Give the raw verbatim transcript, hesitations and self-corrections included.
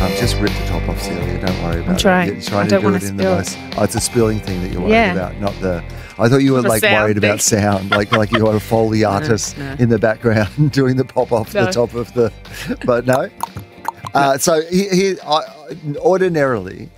Um, just rip the top off, Celia. Don't worry about I'm trying. it. You're trying I to don't do wanna it in the spill. most. Oh, it's a spilling thing that you're worried Yeah. about, not the. I thought you were The like sound worried about thing. sound, like like you are a Foley artist no. in the background doing the pop off the No. top of the. But no. Uh, so he, he I, ordinarily.